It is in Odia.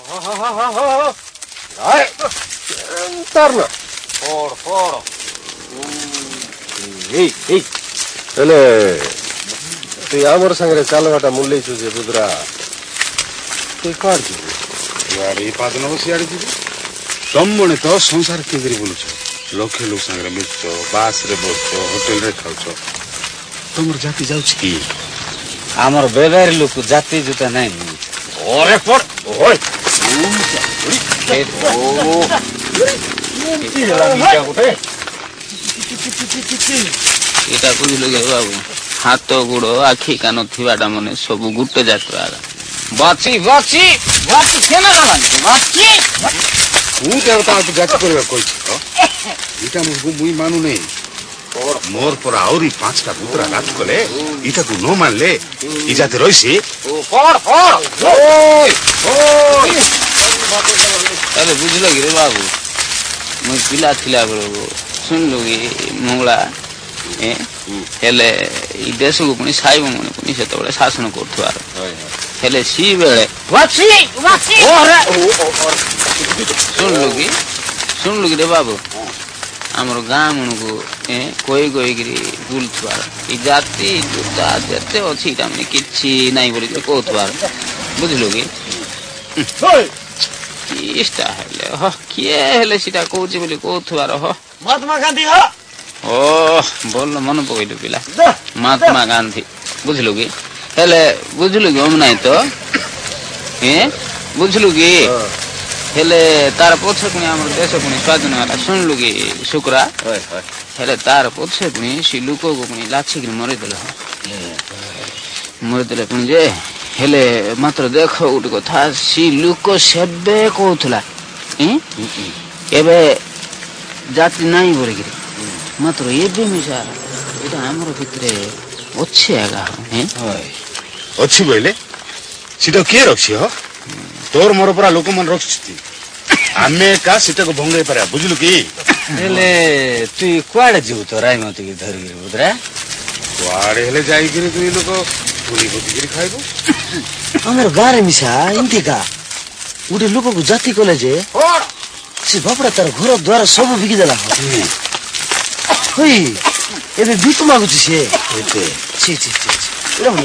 Tarna. Foro. Ei. Ele. Tu ଆମର ସାଙ୍ଗରେ ଚାଲବାଟା ମୁଲେଇଛୁ ଯେ ବୁଦ୍ରା ତୁ କୁଆଡେ ଯିବୁ? ଇଆଡେ ପାଦ ନବ ସିଆଡେ ଯିବୁ। ତମେ ତ ସଂସାର କେମିତି ବୁଲୁଛ? ଲକ୍ଷେ ଲୋକ ସାଙ୍ଗରେ ମିଶୁଛ, ବାସରେ ବସୁଛ, ହୋଟେଲରେ ଖାଉଛ। ତମର ଜାତି ଯାଉଛି କି? ଆମର ବେବାରୀ ଲୋକ ଜାତି ଜୁତା ନାହିଁ। ଓରେ ପଡ ଓଏ ଏଇଟା ବୁଝିଲୁ କି ବାବୁ? ହାତ ଗୋଡ ଆଖି କାନ ଥିବାଟା ମାନେ ସବୁ ଗୋଟେ ଜାତିର ଆଗା। ବାଛି ମୁଁ ତାକୁ ଜାତି କରିବାକୁ କହିଛି ଏଇଟା ମୁଇଁ ମାନୁ ନାହିଁ। ମୋର ପରା ଆହୁରି 5ଟା ପୁତୁରା ନାଚ କଲେ ଇଟାକୁ ନ ମାନିଲେ ଇ ଜାତି ରହିଛି। ତାହେଲେ ବୁଝିଲ କି ରେ ବାବୁ? ମୁଇଁ ପିଲା ଥିଲା ବେଳକୁ ଶୁଣିଲୁ କି ମଙ୍ଗଳା ହେଲେ ଇ ଦେଶକୁ ପୁଣି ସାଇବ ମାନେ ପୁଣି ସେତେବେଳେ ଶାସନ କରୁଥିବାର ହେଲେ ସି ବେଳେ ଶୁଣିଲୁ କି ରେ ବାବୁ? ଆମର ଗାଁ ମନକୁ କହିକିରି ବୁଲୁଥିବାର ଇ ଜାତି ଜୁତା ଯେତେ ଅଛି ଏଇଟା ମାନେ କିଛି ନାଇଁ ବୋଲିକି କହୁଥିବାର ବୁଝିଲୁ କି? କିଟା ହେଲେ କିଏ ହେଲେ ସେଟା କହୁଛି ବୋଲି କହୁଥିବାର ମହାତ୍ମା ଗାନ୍ଧୀ ଭଲ ମନେ ପକେଇଲୁ ପିଲା। ମହାତ୍ମା ଗାନ୍ଧୀ ବୁଝିଲୁ କି? ହେଲେ ବୁଝିଲୁ କି ନାଇଁ ତ ବୁଝିଲୁ କି? ହେଲେ ତାର ପଛେ ପୁଣି ଆମର ଦେଶ ପୁଣି ସ୍ୱାଧୀନ ହେଲା ଶୁଣିଲୁ କି ଶୁକ୍ରା? ହେଲେ ତାର ପଛେ ପୁଣି ସେ ଲୋକକୁ ପୁଣି ଲାଚିକିରି ମରିଦେଲେ ପୁଣି ଯେ ହେଲେ ମାତ୍ର ଦେଖ ଗୋଟେ କଥା ସେ ଲୋକ ସେବେ କହୁଥିଲା ଏବେ ଜାତି ନାହିଁ ବୋଲିକିରି ମାତ୍ର ଏବେ ମିଶା ଏଇଟା ଆମର ଭିତରେ ଅଛି ଆଗା ଅଛି ବୋଇଲେ ସେଟା କିଏ ରଖଛି ତୋର ମୋର ପରା ଲୋକମାନେ ରଖିଛନ୍ତି। ଆମେ ଏକା ସେଟାକୁ ଭଙ୍ଗେଇ ପାରିବା ବୁଝିଲୁ କି? ହେଲେ ତୁଇ କୁଆଡେ ଯିବୁ ତ ରାଇମତିକି ଧରିକିରି ବୁଦ୍ରା? କୁଆଡେ ହେଲେ ଯାଇକିରି ଦୁଇ ଲୋକ ବୁଲି ବୁଝିକିରି ଖାଇବୁ। ଆମର ଗାଁରେ ମିଶା ଏମିତିକା ଗୋଟେ ଲୋକକୁ ଜାତି କଲେ ଯେ ସେ ବାପଡ଼ା ତାର ଘର ଦ୍ୱାର ସବୁ ବିକି ଦେଲା। ଏବେ ଭିକ ମାଗୁଛି ସେ।